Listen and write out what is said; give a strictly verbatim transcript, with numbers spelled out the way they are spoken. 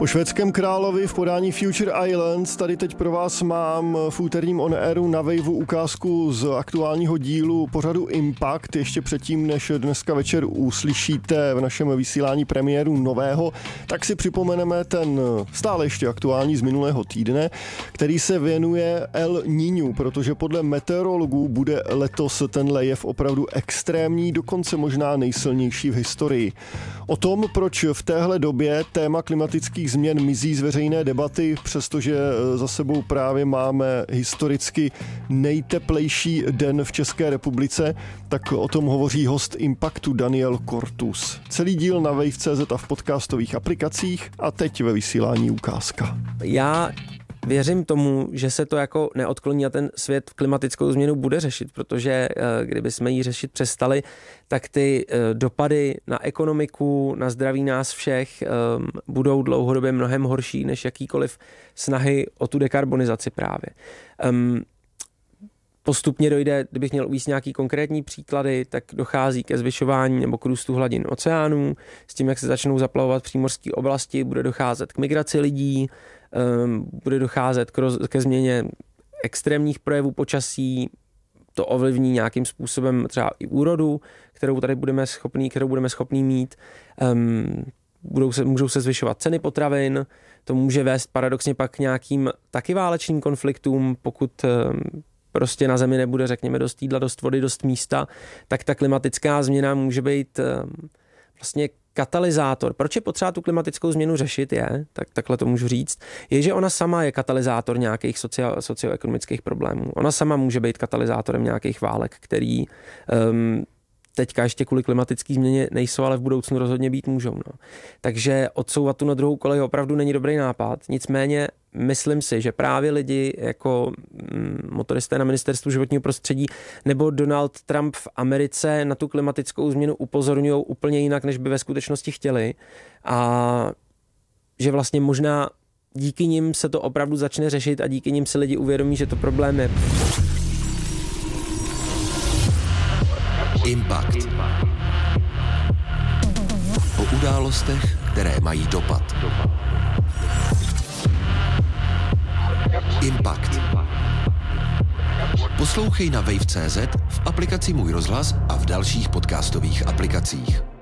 Po Švédském královi v podání Future Islands tady teď pro vás mám v úterním On Airu na Waveu ukázku z aktuálního dílu pořadu Impact. Ještě předtím, než dneska večer uslyšíte v našem vysílání premiéru nového, tak si připomeneme ten stále ještě aktuální z minulého týdne, který se věnuje El Niñu, protože podle meteorologů bude letos tenhle jev opravdu extrémní, dokonce možná nejsilnější v historii. O tom, proč v téhle době téma klimatických změn mizí z veřejné debaty, přestože za sebou právě máme historicky nejteplejší den v České republice, tak o tom hovoří host Impactu Daniel Kortus. Celý díl na wave tečka cé zet a v podcastových aplikacích a teď ve vysílání ukázka. Já věřím tomu, že se to jako neodkloní a ten svět klimatickou změnu bude řešit, protože kdyby jsme ji řešit přestali, tak ty dopady na ekonomiku, na zdraví nás všech budou dlouhodobě mnohem horší než jakýkoliv snahy o tu dekarbonizaci právě. Postupně dojde, kdybych měl uvést nějaký konkrétní příklady, tak dochází ke zvyšování nebo k růstu hladin oceánů. S tím, jak se začnou zaplavovat přímořské oblasti, bude docházet k migraci lidí, bude docházet ke změně extrémních projevů počasí, to ovlivní nějakým způsobem třeba i úrodu, kterou tady budeme schopní, kterou budeme schopní mít. Um, budou se, můžou se zvyšovat ceny potravin, to může vést paradoxně pak k nějakým taky válečným konfliktům, pokud um, prostě na zemi nebude, řekněme, dost jídla, dost vody, dost místa, tak ta klimatická změna může být um, vlastně katalyzátor. Proč je potřeba tu klimatickou změnu řešit je, tak takhle to můžu říct, je, že ona sama je katalyzátor nějakých socio, socioekonomických problémů. Ona sama může být katalyzátorem nějakých válek, který um, teďka ještě kvůli klimatické změně nejsou, ale v budoucnu rozhodně být můžou. No. Takže odsouvat tu na druhou kolej opravdu není dobrý nápad. Nicméně myslím si, že právě lidi jako mm, motoristé na ministerstvu životního prostředí nebo Donald Trump v Americe na tu klimatickou změnu upozorňují úplně jinak, než by ve skutečnosti chtěli. A že vlastně možná díky nim se to opravdu začne řešit a díky nim si lidi uvědomí, že to problém je. Impact. O událostech, které mají dopad. Impact. Poslouchej na wave tečka cé zet, v aplikaci Můj rozhlas a v dalších podcastových aplikacích.